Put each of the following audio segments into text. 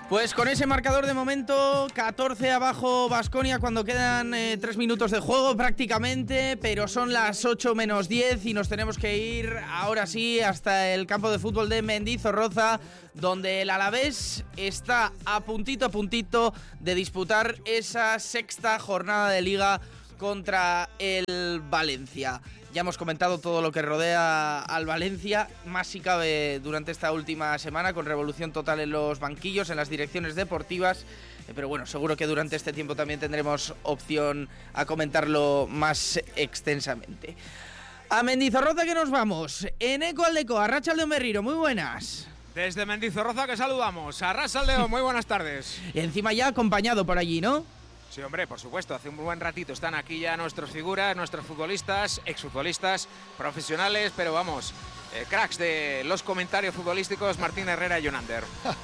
Pues con ese marcador de momento, 14 abajo Baskonia cuando quedan 3 minutos de juego prácticamente, pero son las 8 menos 10 y nos tenemos que ir ahora sí hasta el campo de fútbol de Mendizorroza, donde el Alavés está a puntito de disputar esa sexta jornada de Liga contra el Valencia. Ya hemos comentado todo lo que rodea al Valencia, más si cabe durante esta última semana, con revolución total en los banquillos, en las direcciones deportivas. Pero bueno, seguro que durante este tiempo también tendremos opción a comentarlo más extensamente. A Mendizorroza que nos vamos. Eneco Aldeco, Arratsaldeon Berriro, muy buenas. Desde Mendizorroza que saludamos. Arratsaldeon, muy buenas tardes. Y encima ya acompañado por allí, ¿no? Sí, hombre, por supuesto, hace un buen ratito están aquí ya nuestras figuras, nuestros futbolistas, exfutbolistas, profesionales, pero vamos, cracks de los comentarios futbolísticos, Martín Herrera y Jonander.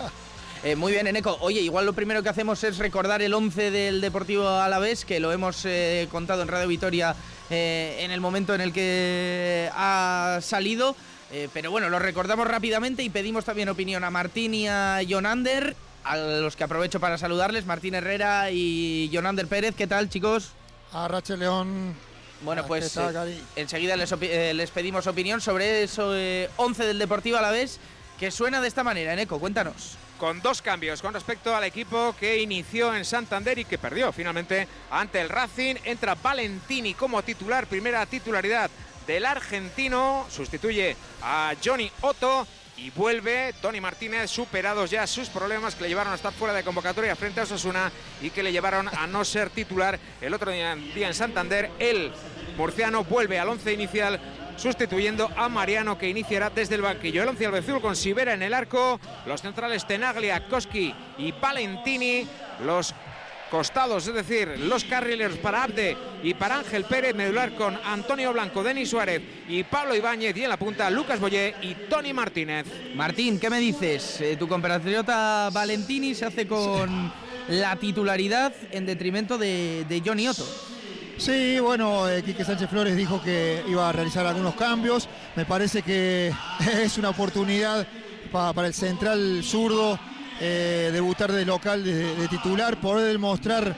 Muy bien, Eneco. Oye, igual lo primero que hacemos es recordar el 11 del Deportivo Alavés, que lo hemos contado en Radio Vitoria en el momento en el que ha salido. Pero bueno, lo recordamos rápidamente y pedimos también opinión a Martín y a Jonander, a los que aprovecho para saludarles, Martín Herrera y Jonander Pérez. ¿Qué tal, chicos? Arratsaldeon. Bueno, pues enseguida les pedimos opinión sobre eso 11 del Deportivo Alavés, que suena de esta manera. Eneco, cuéntanos. Con dos cambios con respecto al equipo que inició en Santander y que perdió finalmente ante el Racing. Entra Valentini como titular, primera titularidad del argentino, sustituye a Johnny Otto. Y vuelve Toni Martínez, superados ya sus problemas que le llevaron a estar fuera de convocatoria frente a Osasuna y que le llevaron a no ser titular el otro día en Santander. El murciano vuelve al once inicial, sustituyendo a Mariano, que iniciará desde el banquillo. El once albezul con Sivera en el arco, los centrales Tenaglia, Koski y Valentini, los costados, es decir, los carrileros para Abde y para Ángel Pérez, medular con Antonio Blanco, Denis Suárez y Pablo Ibáñez, y en la punta Lucas Boyé y Toni Martínez. Martín, ¿qué me dices? Tu compatriota Valentini se hace con la titularidad en detrimento de Johnny Otto. Sí, bueno, Quique Sánchez Flores dijo que iba a realizar algunos cambios. Me parece que es una oportunidad para el central zurdo debutar de local, de titular, poder demostrar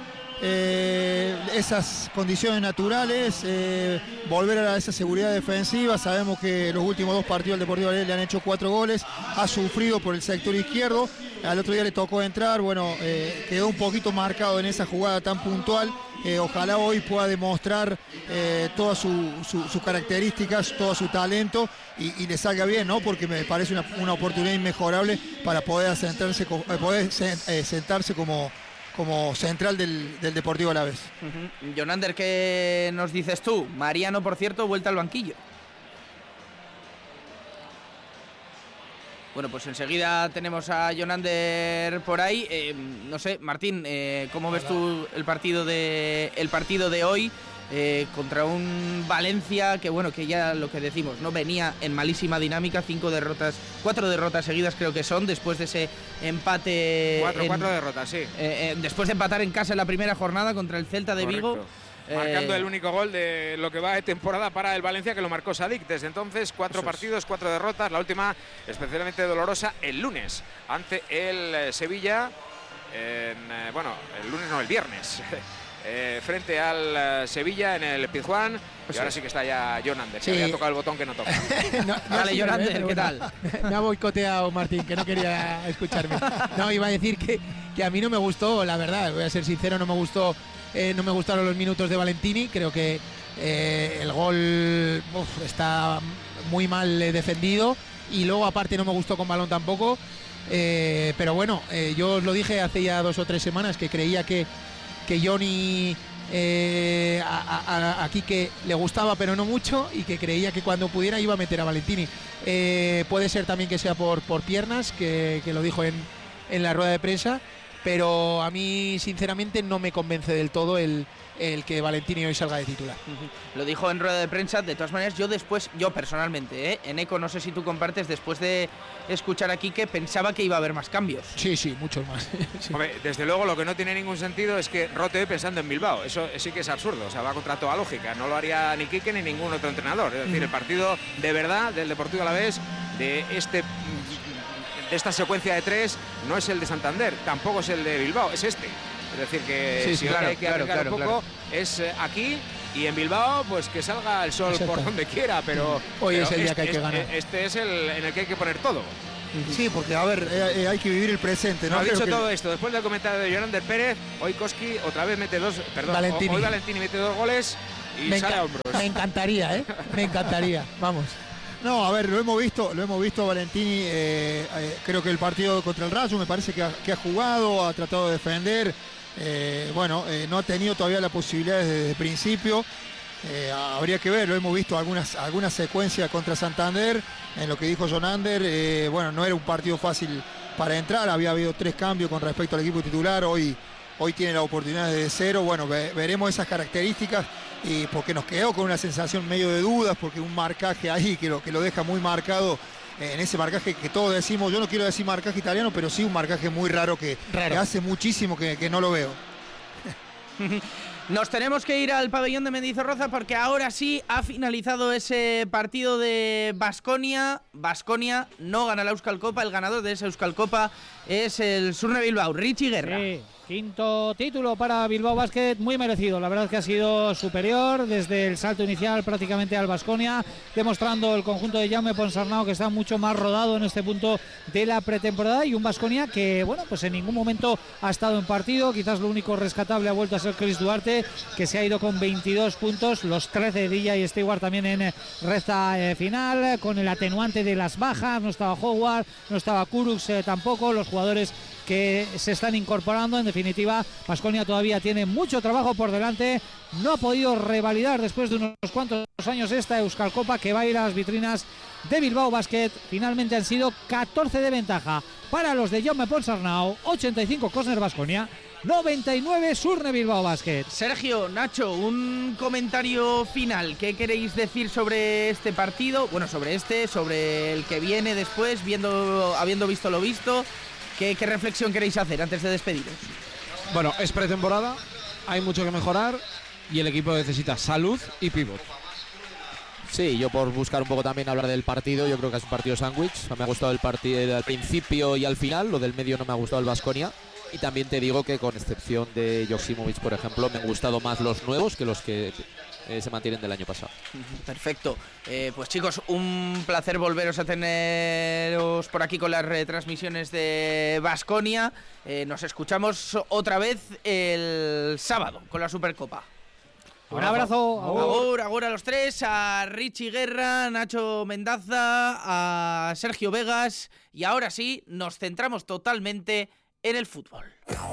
esas condiciones naturales, volver a esa seguridad defensiva. Sabemos que los últimos dos partidos del Deportivo Alavés le han hecho 4 goles, ha sufrido por el sector izquierdo, al otro día le tocó entrar, bueno, quedó un poquito marcado en esa jugada tan puntual. Ojalá hoy pueda demostrar todas sus características, todo su talento y le salga bien, ¿no? Porque me parece una oportunidad inmejorable para poder sentarse como central del Deportivo Alavés. Jonander, ¿qué nos dices tú? Mariano, por cierto, vuelta al banquillo. Bueno, pues enseguida tenemos a Jonander por ahí. No sé, Martín, ¿cómo ves tú el partido de hoy contra un Valencia que, bueno, que ya lo que decimos, no venía en malísima dinámica, 4 derrotas seguidas creo que son, después de ese empate... 4 derrotas, sí. Después de empatar en casa en la primera jornada contra el Celta de Vigo. Marcando el único gol de lo que va de temporada para el Valencia, que lo marcó Sadik. Desde entonces, 4 partidos, 4 derrotas. La última especialmente dolorosa el lunes ante el Sevilla. El viernes. Frente al Sevilla en el Pizjuán. Y ahora sí que está ya Jonander, que había tocado el botón que no toca. Vale, Jonander, ¿qué tal? Me ha boicoteado Martín, que no quería escucharme. No, iba a decir que a mí no me gustó, la verdad, voy a ser sincero, no me gustaron los minutos de Valentini. Creo que el gol está muy mal defendido, y luego aparte no me gustó con balón tampoco. Pero bueno, yo os lo dije hace ya 2 o 3 semanas que creía que Johnny aquí que le gustaba pero no mucho, y que creía que cuando pudiera iba a meter a Valentini. Puede ser también que sea por piernas, que lo dijo en la rueda de prensa, pero a mí sinceramente no me convence del todo el que Valentini hoy salga de titular. Lo dijo en rueda de prensa. De todas maneras, yo personalmente, Eneco, no sé si tú compartes, después de escuchar aquí, que pensaba que iba a haber más cambios. Sí, muchos más. Sí. Hombre, desde luego lo que no tiene ningún sentido es que rote hoy pensando en Bilbao. Eso sí que es absurdo, o sea, va contra toda lógica. No lo haría ni Quique ni ningún otro entrenador. Es decir, el partido de verdad del Deportivo Alavés, de este de esta secuencia de 3 no es el de Santander, tampoco es el de Bilbao, es este. Es decir, que si claro, hay que arriesgar un poco es aquí, y en Bilbao pues que salga el sol por donde quiera, pero hoy es el día que hay que ganar. Este es el en el que hay que poner todo. Sí, porque a ver, hay que vivir el presente, ¿no? Ha dicho que... todo esto después del comentario de Jonander Pérez. Hoy Koski otra vez mete 2, perdón, Valentini. Hoy Valentini mete 2 goles y sale a hombros. Me encantaría, me encantaría, vamos. No, a ver, lo hemos visto a Valentini, creo que el partido contra el Rayo me parece que ha jugado, ha tratado de defender, no ha tenido todavía la posibilidad desde el principio, habría que ver, lo hemos visto algunas secuencias contra Santander, en lo que dijo Jonander, no era un partido fácil para entrar, había habido 3 cambios con respecto al equipo titular, hoy tiene la oportunidad de cero, veremos esas características. Y porque nos quedó con una sensación medio de dudas, porque un marcaje ahí que lo deja muy marcado, en ese marcaje que todos decimos, yo no quiero decir marcaje italiano, pero sí un marcaje muy raro que hace muchísimo que no lo veo. Nos tenemos que ir al pabellón de Mendizorroza porque ahora sí ha finalizado ese partido de Baskonia. Baskonia no gana la Euskal Copa, el ganador de esa Euskal Copa es el Surne Bilbao, Richie Guerra. Sí. Quinto título para Bilbao Basket, muy merecido. La verdad es que ha sido superior desde el salto inicial prácticamente al Baskonia, demostrando el conjunto de Jaume Ponsarnau que está mucho más rodado en este punto de la pretemporada, y un Baskonia que, pues en ningún momento ha estado en partido. Quizás lo único rescatable ha vuelto a ser Chris Duarte, que se ha ido con 22 puntos, los 13 de DJ y Stewart también en recta final, con el atenuante de las bajas. No estaba Howard, no estaba Kurucs tampoco, los jugadores que se están incorporando. En definitiva, Baskonia todavía tiene mucho trabajo por delante. No ha podido revalidar después de unos cuantos años esta Euskal Copa, que va a ir a las vitrinas de Bilbao Basket. Finalmente han sido 14 de ventaja para los de Jaume Ponsarnau, 85 Cosner Baskonia, 99 Surne Bilbao Basket. Sergio, Nacho, un comentario final. ¿Qué queréis decir sobre este partido? Bueno, sobre el que viene después, habiendo visto lo visto. ¿Qué reflexión queréis hacer antes de despediros? Bueno, es pretemporada, hay mucho que mejorar y el equipo necesita salud y pívot. Sí, yo por buscar un poco también hablar del partido, yo creo que es un partido sándwich. Me ha gustado el partido al principio y al final, lo del medio no me ha gustado el Baskonia. Y también te digo que con excepción de Joksimovic, por ejemplo, me han gustado más los nuevos que los que se mantienen del año pasado. Perfecto. Pues chicos, un placer volveros a teneros por aquí con las retransmisiones de Baskonia. Nos escuchamos otra vez el sábado con la Supercopa. Un abrazo. Agur a los tres, a Richie Guerra, Nacho Mendaza, a Sergio Vegas. Y ahora sí, nos centramos totalmente en el fútbol.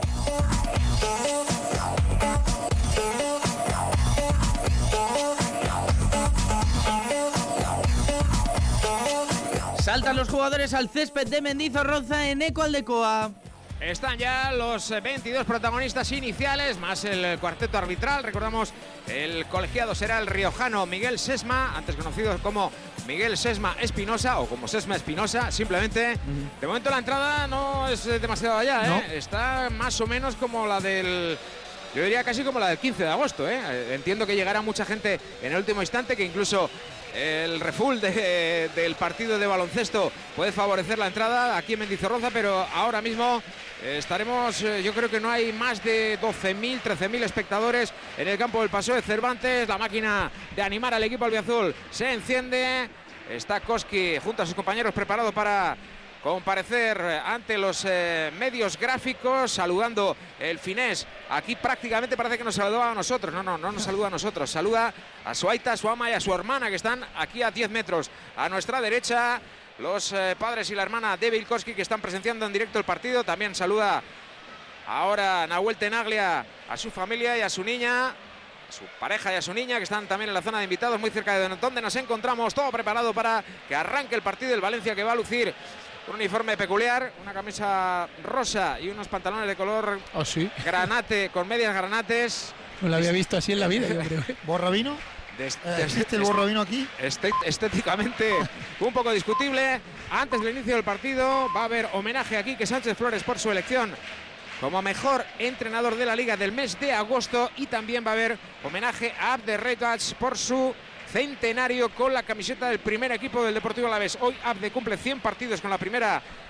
Saltan los jugadores al césped de Mendizorroza en Eco Aldecoa. Están ya los 22 protagonistas iniciales, más el cuarteto arbitral. Recordamos, el colegiado será el riojano Miguel Sesma, antes conocido como Miguel Sesma Espinosa o como Sesma Espinosa, simplemente. De momento la entrada no es demasiado allá, ¿no? Está más o menos como la del... Yo diría casi como la del 15 de agosto, ¿eh? Entiendo que llegará mucha gente en el último instante, que incluso el refull del partido de baloncesto puede favorecer la entrada aquí en Mendizorroza, pero ahora mismo estaremos, yo creo que no hay más de 12.000, 13.000 espectadores en el campo del Paseo de Cervantes. La máquina de animar al equipo albiazul se enciende. Está Koski junto a sus compañeros preparado para comparecer ante los medios gráficos, saludando el finés. Aquí prácticamente parece que nos saludaba a nosotros. No nos saluda a nosotros, saluda a su aita, a su ama y a su hermana, que están aquí a 10 metros a nuestra derecha. Los padres y la hermana de Vilkoski, que están presenciando en directo el partido. También saluda ahora Nahuel Tenaglia a su familia y a su niña, a su pareja y a su niña, que están también en la zona de invitados, muy cerca de donde nos encontramos. Todo preparado para que arranque el partido del Valencia, que va a lucir un uniforme peculiar, una camisa rosa y unos pantalones de color granate, con medias granates. No lo había visto así en la vida, yo creo. ¿Borrabino? ¿Existe el borrabino aquí? Estéticamente un poco discutible. Antes del inicio del partido va a haber homenaje a Quique Sánchez Flores por su elección como mejor entrenador de la liga del mes de agosto, y también va a haber homenaje a Abde Reitach por su centenario con la camiseta del primer equipo del Deportivo Alavés. Hoy Abde cumple 100 partidos con la primera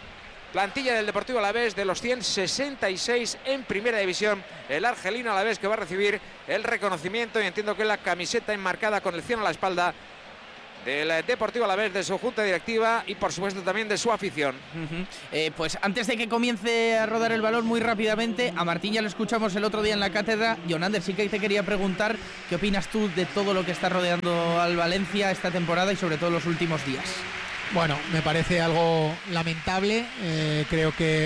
plantilla del Deportivo Alavés, de los 166 en primera división. El argelino Alavés que va a recibir el reconocimiento, y entiendo que la camiseta enmarcada con el 100 a la espalda del Deportivo Alavés, de su junta directiva y por supuesto también de su afición. Pues antes de que comience a rodar el balón, muy rápidamente, a Martín ya lo escuchamos el otro día en la cátedra. Jon Ander, sí que te quería preguntar qué opinas tú de todo lo que está rodeando al Valencia esta temporada y sobre todo los últimos días. Bueno, me parece algo lamentable. Creo que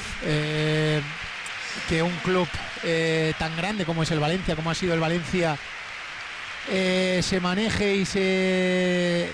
un club tan grande como es el Valencia, como ha sido el Valencia, se maneje y se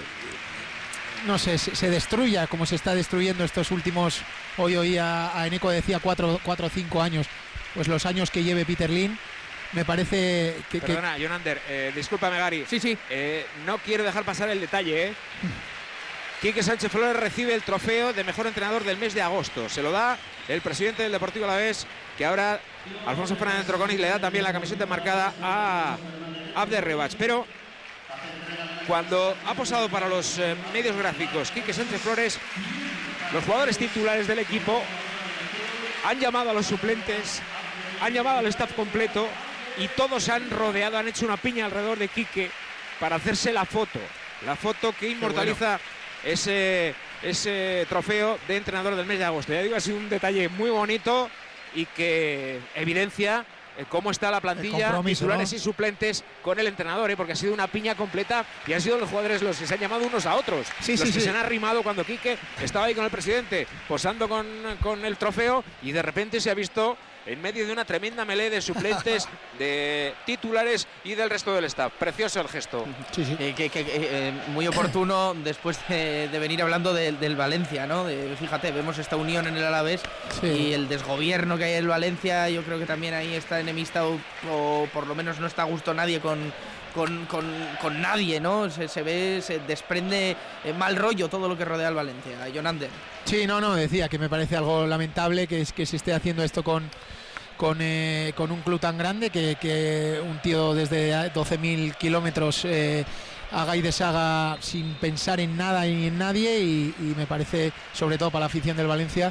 destruya como se está destruyendo estos últimos, hoy a Eneco decía 4 o 5 años, pues los años que lleve Peter Lim. Me parece que... Perdona, Jon Ander, discúlpame, Gary. Sí. No quiero dejar pasar el detalle, Quique Sánchez Flores recibe el trofeo de mejor entrenador del mes de agosto. Se lo da el presidente del Deportivo Alavés, que ahora Alfonso Fernández Troconi le da también la camiseta marcada a Abder Rebach. Pero cuando ha posado para los medios gráficos Quique Sánchez Flores, los jugadores titulares del equipo han llamado a los suplentes, han llamado al staff completo y todos han rodeado, han hecho una piña alrededor de Quique para hacerse la foto que inmortaliza ese trofeo de entrenador del mes de agosto. Ya digo, ha sido un detalle muy bonito y que evidencia cómo está la plantilla, titulares, ¿no?, y suplentes con el entrenador, porque ha sido una piña completa y han sido los jugadores los que se han llamado unos a otros, se han arrimado cuando Quique estaba ahí con el presidente posando con el trofeo, y de repente se ha visto en medio de una tremenda melee de suplentes, de titulares y del resto del staff. Precioso el gesto. Muy oportuno después de venir hablando del Valencia, ¿no? Fíjate, vemos esta unión en el Alavés y el desgobierno que hay en el Valencia. Yo creo que también ahí está enemistado, o por lo menos no está a gusto nadie con nadie, ¿no? Se desprende mal rollo todo lo que rodea al Valencia. Jon Ander. Sí, decía que me parece algo lamentable que se esté haciendo esto con un club tan grande, que un tío desde 12.000 kilómetros haga y deshaga sin pensar en nada y en nadie, y me parece, sobre todo para la afición del Valencia,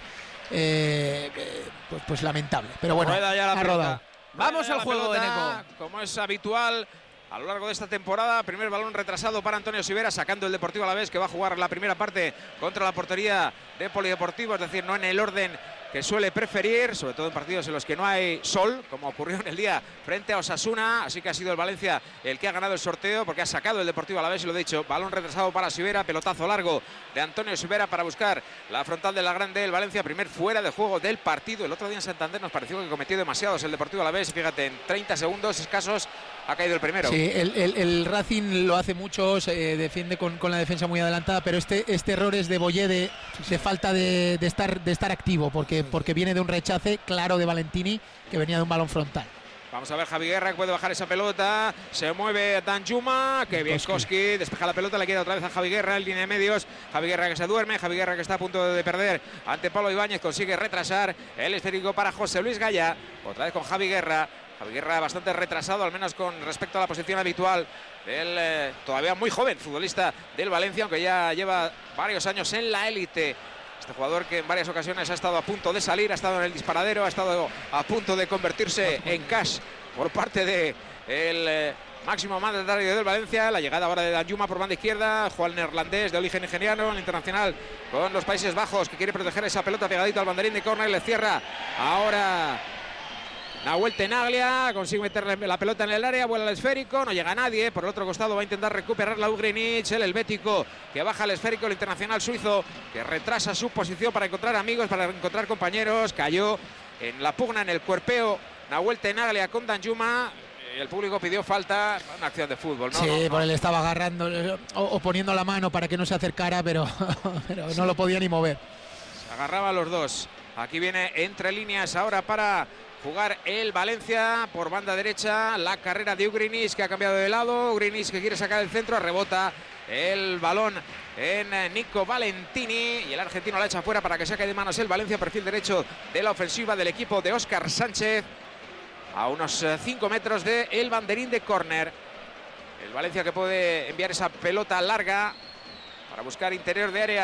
pues lamentable. Pero bueno, ha rodado. Vamos al juego, Eneco. Como es habitual a lo largo de esta temporada, primer balón retrasado para Antonio Sivera, sacando el Deportivo Alavés, que va a jugar la primera parte contra la portería de Polideportivo, es decir, no en el orden que suele preferir, sobre todo en partidos en los que no hay sol, como ocurrió en el día frente a Osasuna. Así que ha sido el Valencia el que ha ganado el sorteo, porque ha sacado el Deportivo Alavés, y lo he dicho, balón retrasado para Sivera, pelotazo largo de Antonio Sivera para buscar la frontal de la grande. El Valencia, primer fuera de juego del partido. El otro día en Santander nos pareció que cometió demasiados el Deportivo Alavés, y fíjate, en 30 segundos escasos ha caído el primero. Sí, el Racing lo hace mucho, se defiende con la defensa muy adelantada, pero este error es de Boyé, de falta de estar activo, porque viene de un rechace claro de Valentini, que venía de un balón frontal. Vamos a ver, Javi Guerra, que puede bajar esa pelota. Se mueve Danjuma, que bien Koski, despeja la pelota, le queda otra vez a Javi Guerra en línea de medios. Javi Guerra que se duerme, Javi Guerra que está a punto de perder ante Pablo Ibáñez, consigue retrasar el esférico para José Luis Gaya. Otra vez con Javi Guerra. Javi Guerra bastante retrasado, al menos con respecto a la posición habitual del todavía muy joven futbolista del Valencia, aunque ya lleva varios años en la élite. Este jugador que en varias ocasiones ha estado a punto de salir, ha estado en el disparadero, ha estado a punto de convertirse en cash por parte del máximo mandatario del Valencia. La llegada ahora de Danjuma por banda izquierda, Juan neerlandés de origen nigeriano, el internacional con los Países Bajos, que quiere proteger esa pelota pegadito al banderín de córner, le cierra ahora Nahuel Tenaglia, consigue meterle la pelota en el área, vuela el esférico, no llega a nadie. Por el otro costado va a intentar recuperar la Ugrinic, el helvético, que baja el esférico, el internacional suizo, que retrasa su posición para encontrar amigos, para encontrar compañeros. Cayó en la pugna, en el cuerpeo, Nahuel Tenaglia con Danjuma. El público pidió falta, una acción de fútbol, ¿no? Sí, por él estaba agarrando o poniendo la mano para que no se acercara, pero no lo podía ni mover. Se agarraba a los dos. Aquí viene entre líneas ahora para jugar el Valencia por banda derecha. La carrera de Ugrinic, que ha cambiado de lado. Ugrinic que quiere sacar el centro, rebota el balón en Nico Valentini, y el argentino la echa fuera para que saque de manos el Valencia. Perfil derecho de la ofensiva del equipo de Óscar Sánchez, a unos 5 metros del banderín de córner. El Valencia que puede enviar esa pelota larga para buscar interior de área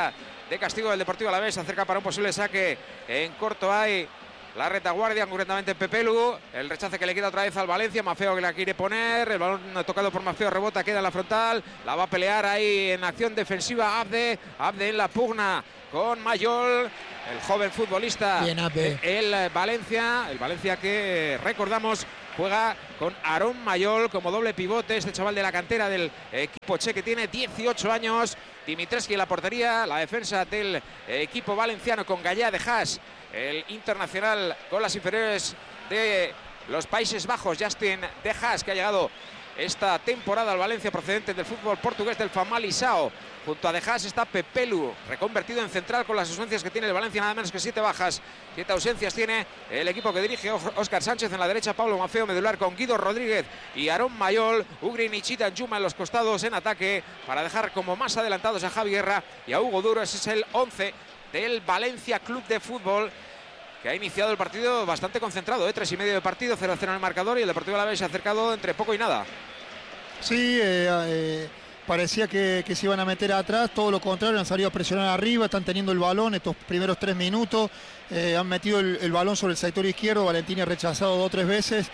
de castigo del Deportivo Alavés. Se acerca para un posible saque en corto. Hay la retaguardia, concretamente Pepelu. El rechace que le queda otra vez al Valencia. Mafeo que la quiere poner. El balón tocado por Mafeo, rebota, queda en la frontal. La va a pelear ahí en acción defensiva Abde. Abde en la pugna con Mayol, el joven futbolista. Bien, Abde. El Valencia que recordamos juega con Aarón Mayol como doble pivote. Este chaval de la cantera del equipo che, que tiene 18 años. Dimitreski en la portería. La defensa del equipo valenciano con Gallá de Haas, el internacional con las inferiores de los Países Bajos, Justin de Haas, que ha llegado esta temporada al Valencia procedente del fútbol portugués del Famalicão. Junto a De Haas está Pepelu, reconvertido en central con las ausencias que tiene el Valencia, nada menos que 7 bajas. 7 ausencias tiene el equipo que dirige Óscar Sánchez. En la derecha Pablo Mafeo, medular con Guido Rodríguez y Aarón Mayol. Ugrin y Chita Njuma en los costados en ataque para dejar como más adelantados a Javi Guerra y a Hugo Duro. Ese es el 11 del Valencia Club de Fútbol, que ha iniciado el partido bastante concentrado, 3:30 de partido, 0-0 en el marcador, y el Deportivo Alavés se ha acercado entre poco y nada. Sí, parecía que se iban a meter atrás, todo lo contrario, han salido a presionar arriba, están teniendo el balón estos primeros 3 minutos, han metido el balón sobre el sector izquierdo, Valentini ha rechazado 2 o 3 veces.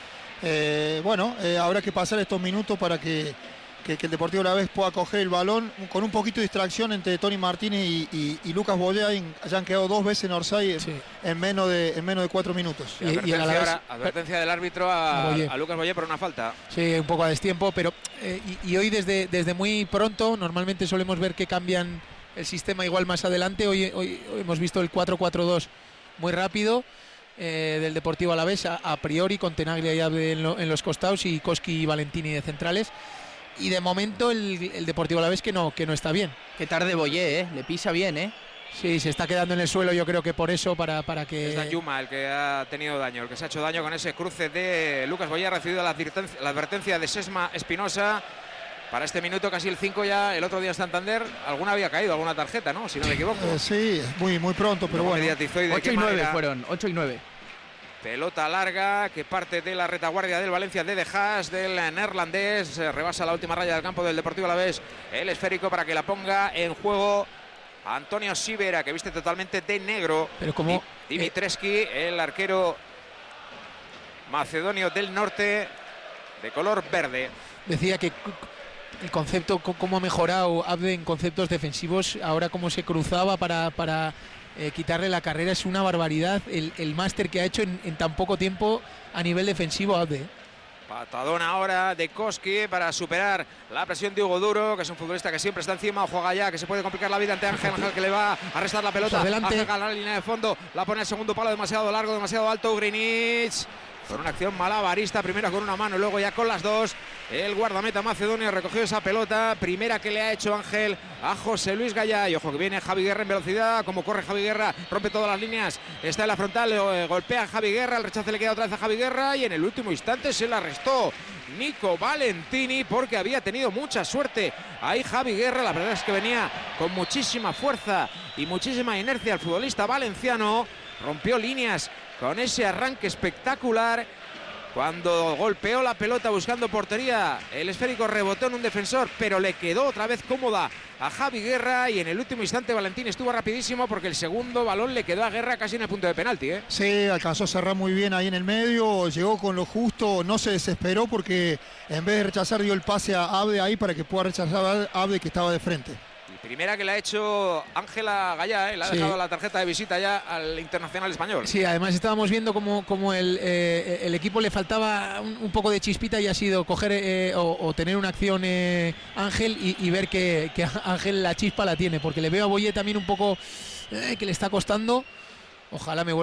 Habrá que pasar estos minutos para que el Deportivo Alavés pueda coger el balón con un poquito de distracción entre Tony Martínez y Lucas Bollain. Ya han quedado 2 veces en offside, sí, en menos de 4 minutos. Advertencia del árbitro a Lucas Bollain por una falta. Sí, un poco a destiempo, pero y hoy desde muy pronto normalmente solemos ver que cambian el sistema igual más adelante. Hoy hemos visto el 4-4-2 muy rápido del Deportivo Alavés, a priori con Tenaglia y Abde en los costados y Koski y Valentini de centrales. Y de momento el Deportivo Alavés que no está bien. Qué tarde Bollé, le pisa bien, Sí, se está quedando en el suelo, yo creo que por eso, para que... Es Danjuma el que ha tenido daño, el que se ha hecho daño con ese cruce de Lucas Bollé. Ha recibido la advertencia de Sesma Espinosa. Para este minuto, casi el 5 ya. El otro día en Santander, alguna había caído, alguna tarjeta, ¿no? Si no me equivoco. Sí, muy pronto, pero bueno. 8 y 9 fueron, 8 y 9. Pelota larga que parte de la retaguardia del Valencia de De Haas, del neerlandés. Rebasa la última raya del campo del Deportivo Alavés. El esférico para que la ponga en juego Antonio Sivera, que viste totalmente de negro. Pero como Dimitreski, el arquero macedonio del norte, de color verde. Decía que el concepto, cómo ha mejorado Abde en conceptos defensivos, ahora cómo se cruzaba para quitarle la carrera, es una barbaridad el máster que ha hecho en tan poco tiempo a nivel defensivo Abde. Patadón ahora de Koski para superar la presión de Hugo Duro, que es un futbolista que siempre está encima. Juega ya, que se puede complicar la vida ante Ángel, que le va a restar la pelota. Ángel a la línea de fondo, la pone el segundo palo, demasiado largo, demasiado alto. Ugrinich con una acción malabarista, primero con una mano, luego ya con las dos. El guardameta macedonio recogió esa pelota, primera que le ha hecho Ángel a José Luis Gallá. Y ojo que viene Javi Guerra en velocidad, como corre Javi Guerra, rompe todas las líneas, está en la frontal, golpea a Javi Guerra, el rechace le queda otra vez a Javi Guerra y en el último instante se la arrestó Nico Valentini porque había tenido mucha suerte ahí Javi Guerra. La verdad es que venía con muchísima fuerza y muchísima inercia el futbolista valenciano, rompió líneas con ese arranque espectacular. Cuando golpeó la pelota buscando portería, el esférico rebotó en un defensor, pero le quedó otra vez cómoda a Javi Guerra y en el último instante Valentín estuvo rapidísimo porque el segundo balón le quedó a Guerra casi en el punto de penalti. Sí, alcanzó a cerrar muy bien ahí en el medio, llegó con lo justo, no se desesperó porque en vez de rechazar dio el pase a Abde ahí para que pueda rechazar a Abde que estaba de frente. Primera que le ha hecho Ángela Gallá, le ha dejado la tarjeta de visita ya al internacional español. Sí, además estábamos viendo como el equipo le faltaba un poco de chispita y ha sido coger o tener una acción Ángel y ver que Ángel la chispa la tiene, porque le veo a Bollé también un poco que le está costando. Ojalá me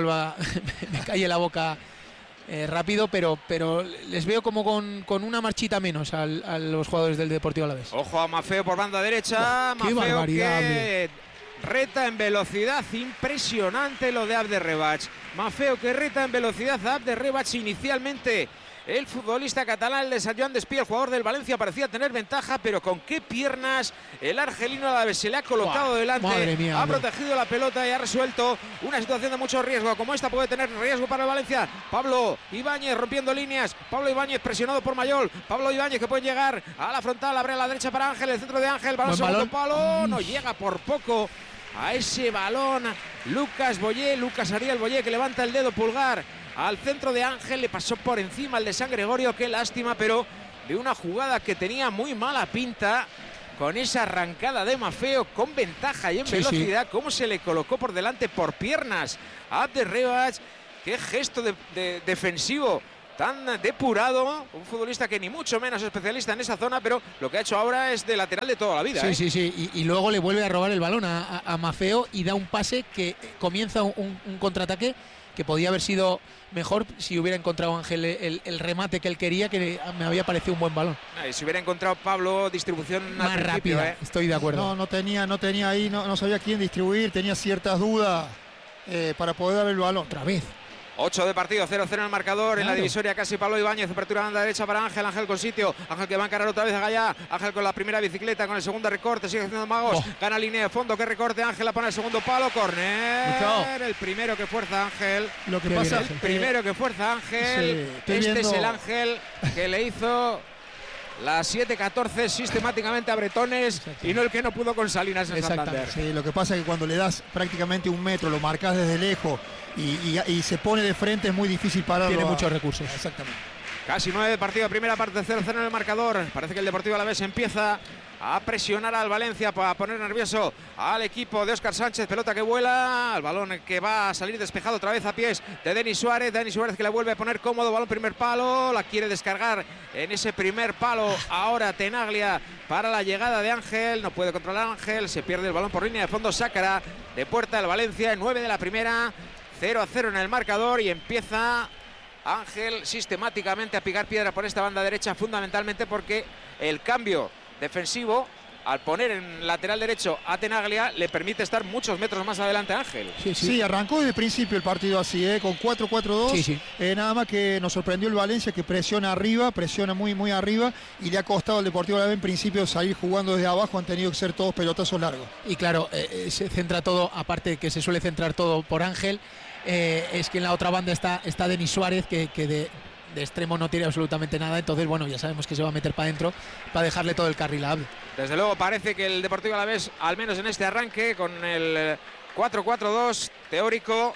calle la boca rápido, pero les veo como con una marchita menos a los jugadores del Deportivo Alavés. Ojo a Mafeo por banda derecha. ¡Qué barbaridad! Que reta en velocidad, impresionante lo de Abde Rebach. Mafeo que reta en velocidad a Abde Rebach. Inicialmente el futbolista catalán, el de Sant Joan Despí, el jugador del Valencia, parecía tener ventaja, pero con qué piernas el argelino a la vez se le ha colocado delante. Madre mía, ha protegido la pelota y ha resuelto una situación de mucho riesgo. Como esta puede tener riesgo para el Valencia. Pablo Ibáñez rompiendo líneas. Pablo Ibáñez presionado por Mayol. Pablo Ibáñez que puede llegar a la frontal, abre a la derecha para Ángel, el centro de Ángel, balón segundo palo, no llega por poco a ese balón Lucas Ariel Boyé, que levanta el dedo pulgar al centro de Ángel, le pasó por encima el de San Gregorio, qué lástima, pero de una jugada que tenía muy mala pinta, con esa arrancada de Maffeo con ventaja y en velocidad, cómo se le colocó por delante por piernas a Abderrebach, qué gesto defensivo tan depurado, un futbolista que ni mucho menos especialista en esa zona, pero lo que ha hecho ahora es de lateral de toda la vida. Sí, y luego le vuelve a robar el balón a Maffeo y da un pase que comienza un contraataque que podía haber sido mejor si hubiera encontrado Ángel el remate que él quería, que me había parecido un buen balón. Si hubiera encontrado Pablo distribución más rápida, estoy de acuerdo. No tenía ahí, no sabía quién distribuir, tenía ciertas dudas para poder dar el balón. Otra vez. 8 de partido, 0-0 en el marcador, en la divisoria casi Pablo Ibáñez, apertura banda derecha para Ángel con sitio, Ángel que va a encarar otra vez a Gallá, Ángel con la primera bicicleta, con el segundo recorte, sigue haciendo magos, gana línea de fondo, que recorte, Ángel la pone el segundo palo, córner, el primero que fuerza Ángel, que fuerza Ángel, es el Ángel que le hizo la 7-14 sistemáticamente a Bretones y no el que no pudo con Salinas en Santander. Sí, lo que pasa es que cuando le das prácticamente un metro, lo marcas desde lejos y se pone de frente, es muy difícil pararlo. Tiene muchos recursos. Exactamente. Casi 9 de partido, primera parte, 0-0 en el marcador. Parece que el Deportivo Alavés empieza a presionar al Valencia para poner nervioso al equipo de Óscar Sánchez. Pelota que vuela, el balón que va a salir despejado otra vez a pies de Denis Suárez. Denis Suárez que la vuelve a poner cómodo, balón primer palo, la quiere descargar en ese primer palo. Ahora Tenaglia para la llegada de Ángel, no puede controlar Ángel, se pierde el balón por línea de fondo, sacará de puerta el Valencia en 9 de la primera, 0-0 en el marcador y empieza Ángel sistemáticamente a picar piedra por esta banda derecha, fundamentalmente porque el cambio defensivo, al poner en lateral derecho a Tenaglia, le permite estar muchos metros más adelante a Ángel. Sí, arrancó desde el principio el partido así, con 4-4-2. Nada más que nos sorprendió el Valencia, que presiona arriba, presiona muy arriba, y le ha costado al Deportivo Alavés en principio salir jugando desde abajo. Han tenido que ser todos pelotazos largos. Y claro, se centra todo, aparte que se suele centrar todo por Ángel, es que en la otra banda está Denis Suárez, que de extremo no tiene absolutamente nada. Entonces, bueno, ya sabemos que se va a meter para adentro para dejarle todo el carril a Abde. Desde luego parece que el Deportivo Alavés, al menos en este arranque, con el 4-4-2 teórico,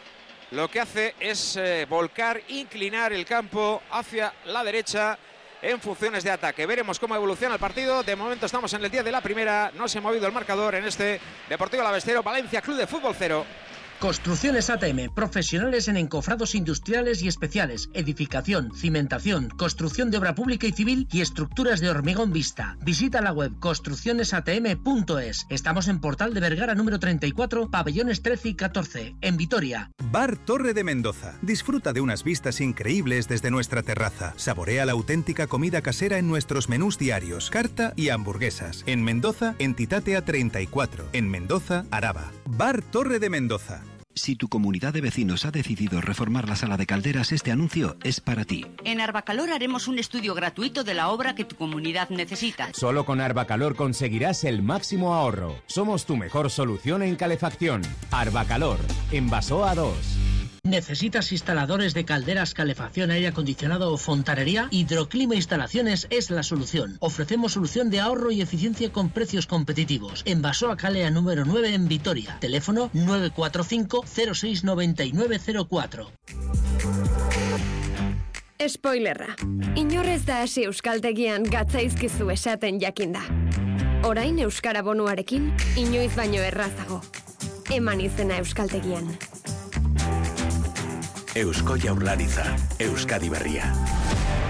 lo que hace es volcar, inclinar el campo hacia la derecha en funciones de ataque. Veremos cómo evoluciona el partido. De momento estamos en el 10 de la primera. No se ha movido el marcador en este Deportivo Alavés 0, Valencia Club de Fútbol 0. Construcciones ATM, profesionales en encofrados industriales y especiales, edificación, cimentación, construcción de obra pública y civil y estructuras de hormigón vista. Visita la web construccionesatm.es. Estamos en Portal de Vergara número 34, pabellones 13 y 14, en Vitoria. Bar Torre de Mendoza. Disfruta de unas vistas increíbles desde nuestra terraza. Saborea la auténtica comida casera en nuestros menús diarios, carta y hamburguesas. En Mendoza, Entitate A34. En Mendoza, Araba. Bar Torre de Mendoza. Si tu comunidad de vecinos ha decidido reformar la sala de calderas, este anuncio es para ti. En Arbacalor haremos un estudio gratuito de la obra que tu comunidad necesita. Solo con Arbacalor conseguirás el máximo ahorro. Somos tu mejor solución en calefacción. Arbacalor, en Basoa 2. ¿Necesitas instaladores de calderas, calefacción, aire acondicionado o fontanería? Hidroclima Instalaciones es la solución. Ofrecemos solución de ahorro y eficiencia con precios competitivos. En Basoa Calea número 9 en Vitoria. Teléfono 945 06 9904. Spoilerra. Inorrez da hasi euskaltegian gatzaizkizu esaten jakinda. Orain euskara bonuarekin inoiz baino errazago. Eman izena euskaltegian. Eusko Jaurlaritza, Euskadi Berria.